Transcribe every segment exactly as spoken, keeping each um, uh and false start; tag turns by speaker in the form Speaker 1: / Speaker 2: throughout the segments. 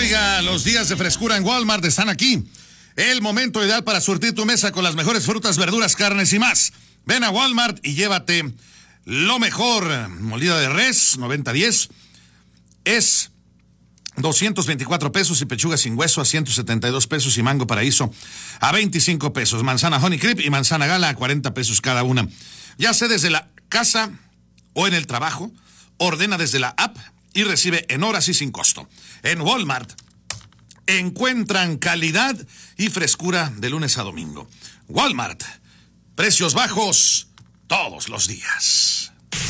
Speaker 1: Oiga, los días de frescura en Walmart están aquí. El momento ideal para surtir tu mesa con las mejores frutas, verduras, carnes y más. Ven a Walmart y llévate lo mejor. Molida de res, noventa diez, es doscientos veinticuatro pesos, y pechuga sin hueso a ciento setenta y dos pesos, y mango paraíso a veinticinco pesos. Manzana Honey Creep y manzana Gala a cuarenta pesos cada una. Ya sea desde la casa o en el trabajo, ordena desde la app y recibe en horas y sin costo. En Walmart encuentran calidad y frescura de lunes a domingo. Walmart, precios bajos todos los días.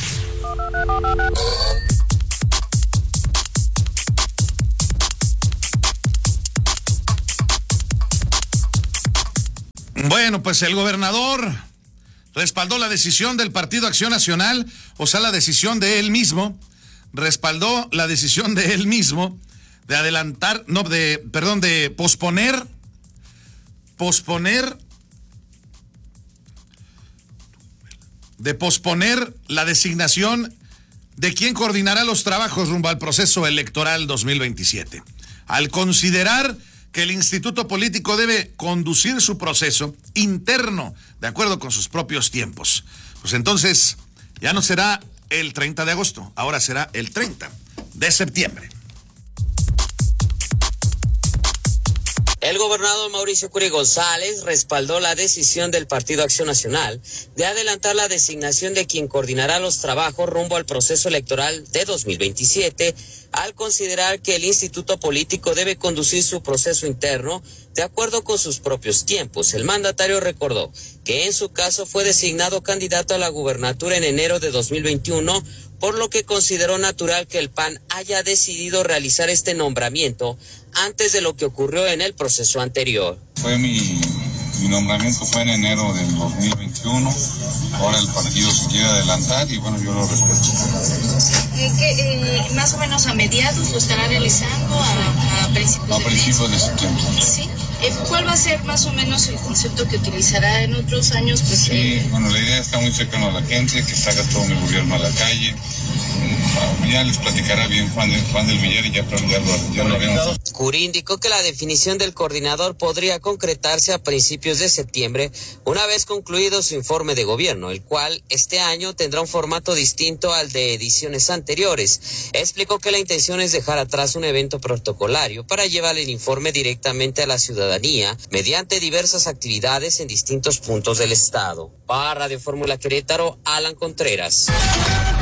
Speaker 1: Bueno, pues el gobernador respaldó la decisión del Partido Acción Nacional, o sea, la decisión de él mismo, respaldó la decisión de él mismo de adelantar, no, de, perdón, de posponer, posponer, de posponer la designación de quien coordinará los trabajos rumbo al proceso electoral dos mil veintisiete. Al considerar que el instituto político debe conducir su proceso interno de acuerdo con sus propios tiempos. Pues entonces ya no será el treinta de agosto, ahora será el treinta de septiembre.
Speaker 2: El gobernador Mauricio Curi González respaldó la decisión del Partido Acción Nacional de adelantar la designación de quien coordinará los trabajos rumbo al proceso electoral de dos mil veintisiete, al considerar que el instituto político debe conducir su proceso interno de acuerdo con sus propios tiempos. El mandatario recordó que en su caso fue designado candidato a la gubernatura en enero de dos mil veintiuno, por lo que consideró natural que el P A N haya decidido realizar este nombramiento antes de lo que ocurrió en el proceso anterior.
Speaker 3: Fue mi, mi nombramiento fue en enero del dos mil veintiuno, ahora el partido se quiere adelantar y bueno, yo lo respeto.
Speaker 4: Eh, ¿qué, eh, ¿Más o menos a mediados lo estará realizando, a, a principios
Speaker 3: a
Speaker 4: de
Speaker 3: principios de septiembre?
Speaker 4: Sí. Eh, ¿Cuál va a ser más o menos el concepto que utilizará en otros años? Pues,
Speaker 3: sí,
Speaker 4: eh...
Speaker 3: bueno, la idea está muy cercana a la gente, que salga todo mi gobierno a la calle. Ya les platicará bien Juan, de, Juan del Villar y ya, ya, lo, ya lo haremos.
Speaker 2: Curi indicó que la definición del coordinador podría concretarse a principios de septiembre, una vez concluido su informe de gobierno, el cual este año tendrá un formato distinto al de ediciones anteriores. Explicó que la intención es dejar atrás un evento protocolario para llevar el informe directamente a la ciudadanía mediante diversas actividades en distintos puntos del estado. Para Radio Fórmula Querétaro, Alan Contreras.